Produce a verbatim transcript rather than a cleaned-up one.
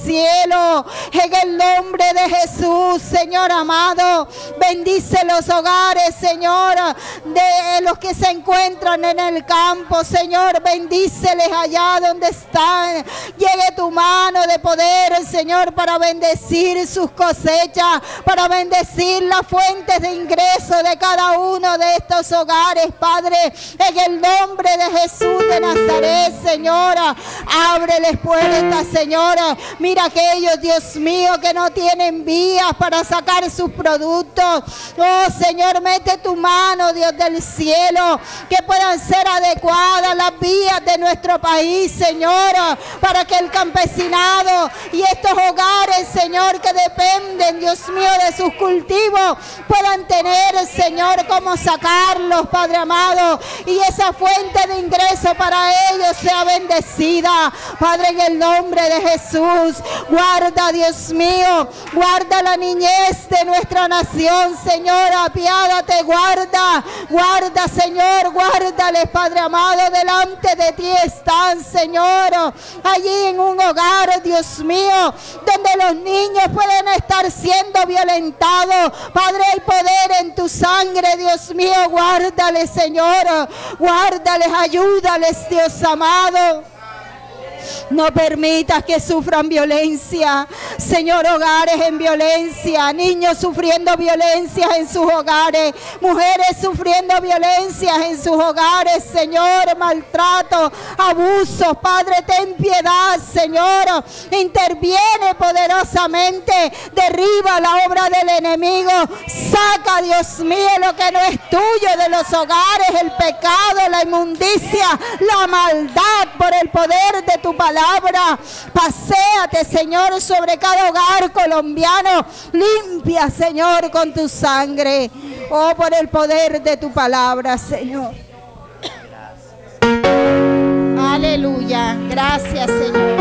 cielo. En el nombre de Jesús, Señor amado, bendice los hogares, Señor, de los que se encuentran en el campo, Señor, bendíceles allá donde están. Llegue tu mano de poder, Señor, para bendecir sus cosechas, para bendecir las fuentes de ingreso de cada uno de estos hogares, Padre, en el nombre de Jesús de Nazaret, Señora. Ábreles puertas, Señora. Mira aquellos, Dios mío, que no tienen vías para sacar sus productos. Oh, Señor, mete tu mano, Dios del cielo, que puedan ser adecuadas las vías de nuestro país, Señora, para que el campesinado y estos hogares, Señor, que dependen, Dios mío, de sus cultivos, puedan tener, Señor, cómo sacarlos, Padre amado, y esa fuente de ingreso para ellos sea bendecida, Padre, en el nombre de Jesús. Guarda, Dios mío, guarda la niñez de nuestra nación, Señor, apiádate, guarda, guarda, Señor, guárdales, Padre amado, delante de ti están, Señor, allí en un hogar, Dios mío, donde los niños pueden estar siendo violentados, Padre, hay poder en tu sangre, Dios mío, guárdales, Señor, guárdales, ayúdales, Dios amado. No permitas que sufran violencia, Señor, hogares en violencia, niños sufriendo violencias en sus hogares, mujeres sufriendo violencias en sus hogares, Señor, maltrato, abusos, Padre, ten piedad, Señor, interviene poderosamente, derriba la obra del enemigo, saca, Dios mío, lo que no es tuyo de los hogares, el pecado, la inmundicia, la maldad, por el poder de tu palabra. Paséate, Señor, sobre cada hogar colombiano. Limpia, Señor, con tu sangre. Oh, por el poder de tu palabra, Señor. Aleluya. Gracias, Señor.